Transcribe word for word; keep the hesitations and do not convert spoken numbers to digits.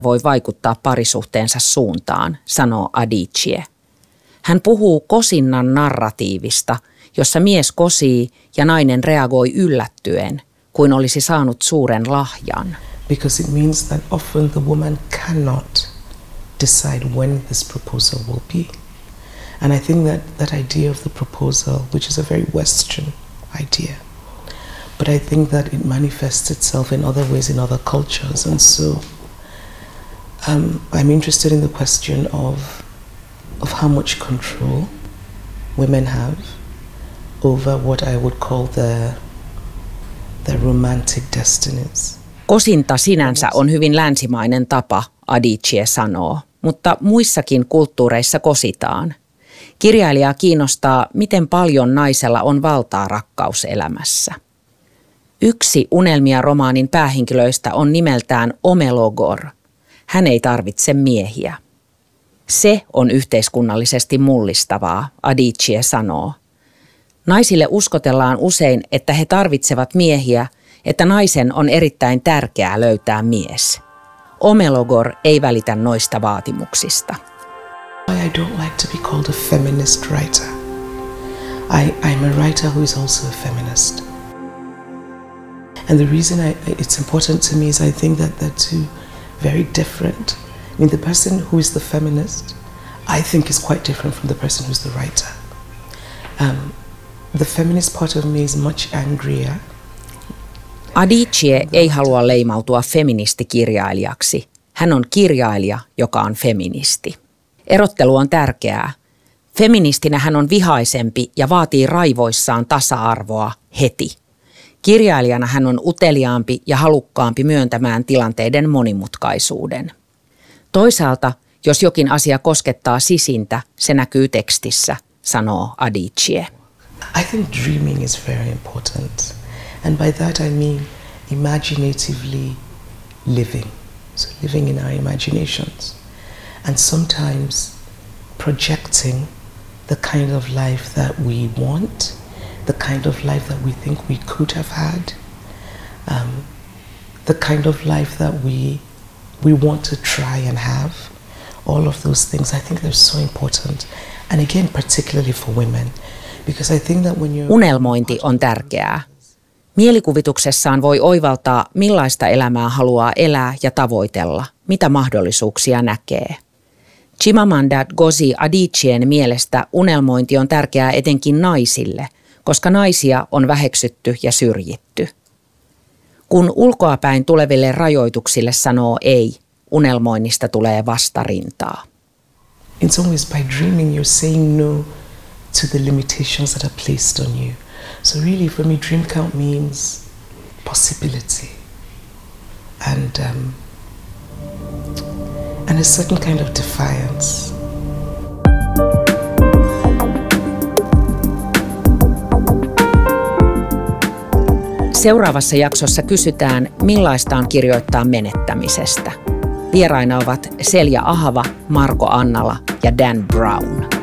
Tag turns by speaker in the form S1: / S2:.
S1: voi vaikuttaa parisuhteensa suuntaan, sanoo Adichie. Hän puhuu kosinnan narratiivista, jossa mies kosii ja nainen reagoi yllättyen, kuin olisi saanut suuren lahjan.
S2: Because it means that often the woman cannot decide when this proposal will be. And I think that that idea of the proposal, which is a very Western idea, but I think that it manifests itself in other ways in other cultures. And so um, I'm interested in the question of, of how much control women have over what I would call their, their romantic destinies.
S1: Kosinta sinänsä on hyvin länsimainen tapa, Adichie sanoo, mutta muissakin kulttuureissa kositaan. Kirjailijaa kiinnostaa, miten paljon naisella on valtaa rakkauselämässä. Yksi Unelmia-romaanin päähenkilöistä on nimeltään Omelogor. Hän ei tarvitse miehiä. Se on yhteiskunnallisesti mullistavaa, Adichie sanoo. Naisille uskotellaan usein, että he tarvitsevat miehiä, että naisen on erittäin tärkeää löytää mies. Omelogor ei välitä noista vaatimuksista.
S2: I don't like to be called a feminist writer. I, I'm a writer who is also a feminist. And the reason I, it's important to me is I think that they're two very different. I mean, the person who is the feminist, I think is quite different from the person who's the writer. Um, the feminist part of me is much angrier.
S1: Adichie ei halua leimautua feministikirjailijaksi. Hän on kirjailija, joka on feministi. Erottelu on tärkeää. Feministinä hän on vihaisempi ja vaatii raivoissaan tasa-arvoa heti. Kirjailijana hän on uteliaampi ja halukkaampi myöntämään tilanteiden monimutkaisuuden. Toisaalta, jos jokin asia koskettaa sisintä, se näkyy tekstissä, sanoo Adichie.
S2: I think dreaming is very important. And by that I mean imaginatively living. So living in our imaginations. And sometimes projecting the kind of life that we want, the kind of life that we think we could have had, um, the kind of life that we we want to try and have. All of those things, I think they're so important. And again, particularly for women, because I think that when you're...
S1: Unelmointi on tärkeää. Mielikuvituksessaan voi oivaltaa, millaista elämää haluaa elää ja tavoitella, mitä mahdollisuuksia näkee. Chimamanda Ngozi Adichien mielestä unelmointi on tärkeää etenkin naisille, koska naisia on väheksytty ja syrjitty. Kun ulkoapäin tuleville rajoituksille sanoo ei, unelmoinnista tulee vastarintaa.
S2: In some ways by dreaming you're saying no to the limitations that are placed on you. So really for me dream count means possibility and um, and a certain kind of defiance.
S1: Seuraavassa jaksossa kysytään, millaista on kirjoittaa menettämisestä. Vieraina ovat Selja Ahava, Marko Annala ja Dan Brown.